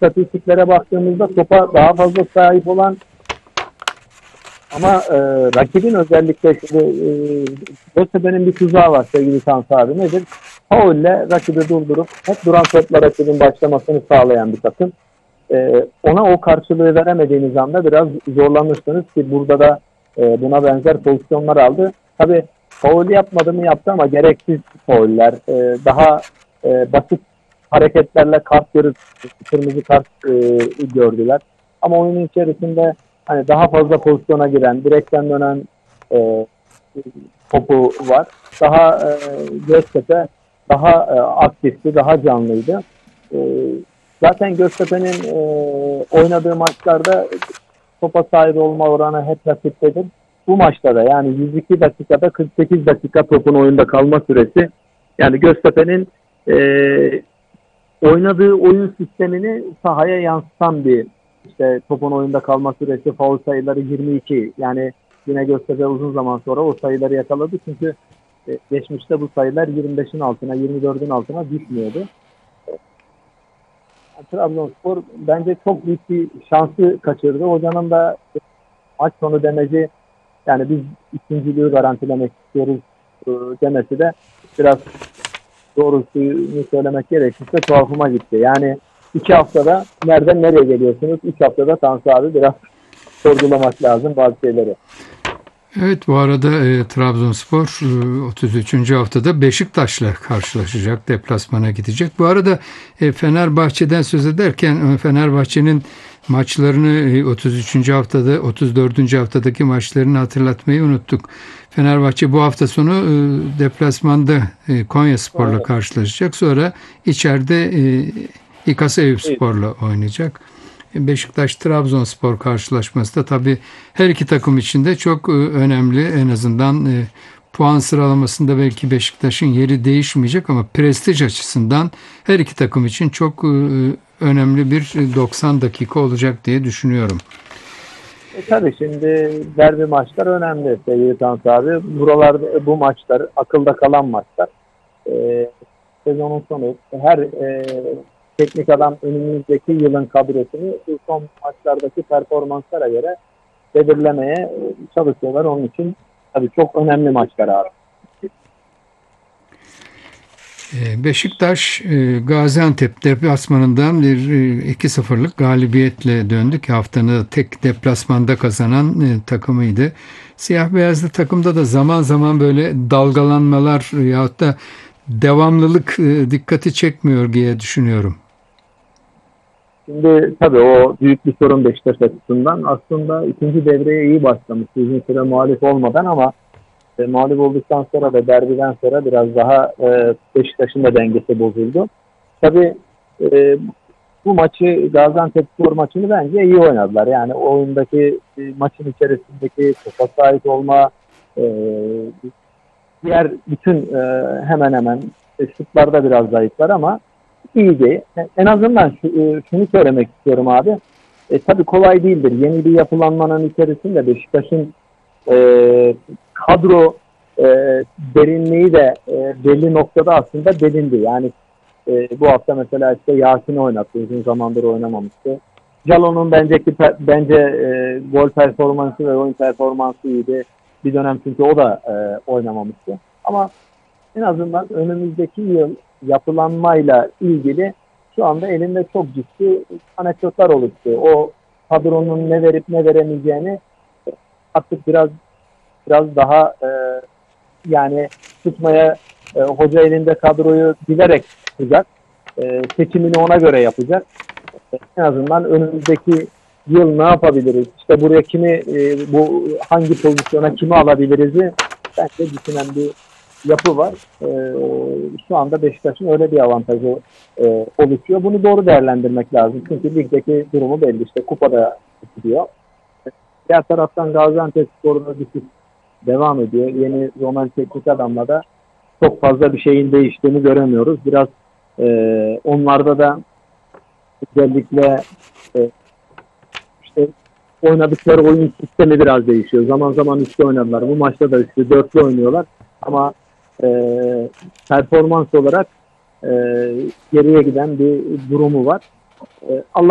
istatistiklere baktığımızda topa daha fazla sahip olan ama rakibin özellikle şimdi Göztepe'nin bir tuzağı var sevgili Tansu abi. Nedir? Faulle rakibi durdurup hep duran topla rakibin başlamasını sağlayan bir takım. Ona o karşılığı veremediğiniz anda biraz zorlanırsınız ki burada da buna benzer pozisyonlar aldı. Tabii faul yapmadı mı yaptı ama gereksiz fauller, daha basit hareketlerle kart görüp kırmızı kart gördüler. Ama oyunun içerisinde hani daha fazla pozisyona giren, direkten dönen topu var. Daha Göztepe daha aktifti, daha canlıydı. Zaten Göztepe'nin oynadığı maçlarda topa sahip olma oranı hep rakiptedir. Bu maçta da yani 102 dakikada 48 dakika topun oyunda kalma süresi. Yani Göztepe'nin oynadığı oyun sistemini sahaya yansıtan bir işte topun oyunda kalma süresi, faul sayıları 22. Yani yine Göztepe uzun zaman sonra o sayıları yakaladı. Çünkü geçmişte bu sayılar 25'in altına, 24'ün altına düşmüyordu. Trabzonspor bence çok büyük bir şansı kaçırdı. Hocanın da maç sonu demeci yani biz ikinciliği garantilemek istiyoruz demesi de biraz doğrusunu söylemek gerekirse tuhafıma gitti. Yani 2 haftada nereden nereye geliyorsunuz? 3 haftada Tansu abi biraz sorgulamak lazım bazı şeyleri. Evet, bu arada Trabzonspor 33. haftada Beşiktaş'la karşılaşacak, deplasmana gidecek. Bu arada Fenerbahçe'den söz ederken Fenerbahçe'nin maçlarını 33. haftada, 34. haftadaki maçlarını hatırlatmayı unuttuk. Fenerbahçe bu hafta sonu deplasmanda Konyaspor'la karşılaşacak. Sonra içeride İKAS Eyüpspor'la oynayacak. Beşiktaş-Trabzonspor karşılaşması da tabii her iki takım için de çok önemli. En azından puan sıralamasında belki Beşiktaş'ın yeri değişmeyecek ama prestij açısından her iki takım için çok önemli bir 90 dakika olacak diye düşünüyorum. Tabii şimdi derbi maçlar önemli sevgili Tansu abi. Buralarda bu maçlar akılda kalan maçlar. Sezonun sonu her teknik adam önümüzdeki yılın kadrosunu son maçlardaki performanslara göre belirlemeye çalışıyorlar. Onun için tabii çok önemli maçlar abi. Beşiktaş Gaziantep deplasmanından bir 2-0'lık galibiyetle döndü ki haftanın tek deplasmanda kazanan takımıydı. Siyah beyazlı takımda da zaman zaman böyle dalgalanmalar yahut da devamlılık dikkati çekmiyor diye düşünüyorum. Şimdi tabii o büyük bir sorun Beşiktaş açısından. Aslında ikinci devreye iyi başlamış. Uzun süre muhalif olmadan ama mağlup olduktan sonra ve derbiden sonra biraz daha Beşiktaş'ın da dengesi bozuldu. Tabii bu maçı Gaziantepspor maçını bence iyi oynadılar. Yani o oyundaki maçın içerisindeki topa sahip olma diğer bütün hemen hemen şutlarda biraz zayıflar ama iyiydi. En azından şunu söylemek istiyorum abi. Tabii kolay değildir. Yeni bir yapılanmanın içerisinde Beşiktaş'ın kadro derinliği de belli noktada aslında delindi. Yani bu hafta mesela işte Yasin'i oynattı. Uzun zamandır oynamamıştı. Jalon'un bence gol performansı ve oyun performansı iyiydi. Bir dönem çünkü o da oynamamıştı. Ama en azından önümüzdeki yıl yapılanmayla ilgili şu anda elinde çok ciddi anekdotlar oluştu. O kadronun ne verip ne veremeyeceğini artık biraz daha yani tutmaya hoca elinde kadroyu bilerek tutacak. Seçimini ona göre yapacak. En azından önümüzdeki yıl ne yapabiliriz? İşte buraya bu hangi pozisyona kimi alabiliriz'i bence düşünen bir yapı var. Şu anda Beşiktaş'ın öyle bir avantajı oluşuyor. Bunu doğru değerlendirmek lazım. Çünkü ligdeki durumu belli. İşte kupada gidiyor. Diğer taraftan Gaziantepspor'un düşüş devam ediyor. Yeni Roman teknik adamla da çok fazla bir şeyin değiştiğini göremiyoruz. Biraz onlarda da özellikle işte oynadıkları oyun sistemi biraz değişiyor. Zaman zaman üçlü oynadılar. Bu maçta da üçlü, dörtlü oynuyorlar. Ama performans olarak geriye giden bir durumu var. Allah